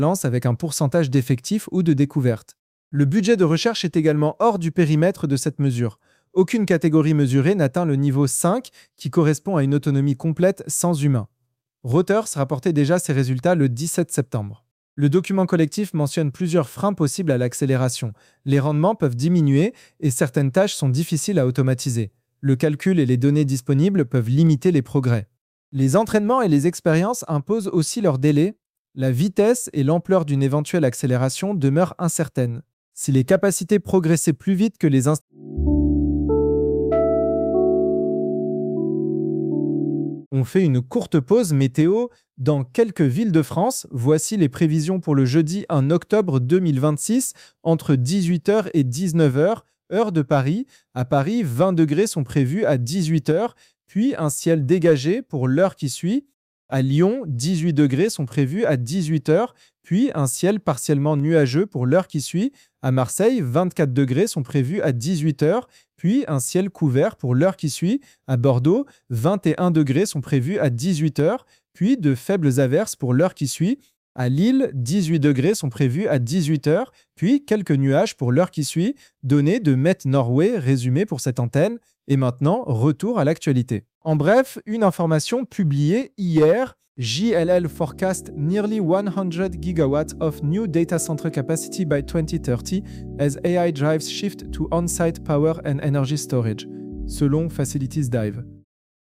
lance avec un pourcentage d'effectifs ou de découverte. Le budget de recherche est également hors du périmètre de cette mesure. Aucune catégorie mesurée n'atteint le niveau 5 qui correspond à une autonomie complète sans humain. Reuters rapportait déjà ses résultats le 17 septembre. Le document collectif mentionne plusieurs freins possibles à l'accélération. Les rendements peuvent diminuer et certaines tâches sont difficiles à automatiser. Le calcul et les données disponibles peuvent limiter les progrès. Les entraînements et les expériences imposent aussi leurs délais. La vitesse et l'ampleur d'une éventuelle accélération demeurent incertaines. Si les capacités progressaient plus vite que les On fait une courte pause météo dans quelques villes de France. Voici les prévisions pour le jeudi 1 octobre 2026 entre 18h et 19h, heure de Paris. À Paris, 20 degrés sont prévus à 18h, puis un ciel dégagé pour l'heure qui suit. À Lyon, 18 degrés sont prévus à 18h, puis un ciel partiellement nuageux pour l'heure qui suit. À Marseille, 24 degrés sont prévus à 18h, puis un ciel couvert pour l'heure qui suit. À Bordeaux, 21 degrés sont prévus à 18h, puis de faibles averses pour l'heure qui suit. À Lille, 18 degrés sont prévus à 18h, puis quelques nuages pour l'heure qui suit. Données de Met Norway résumées pour cette antenne. Et maintenant, retour à l'actualité. En bref, une information publiée hier. JLL forecast nearly 100 gigawatts of new data center capacity by 2030 as AI drives shift to on-site power and energy storage, selon Facilities Dive.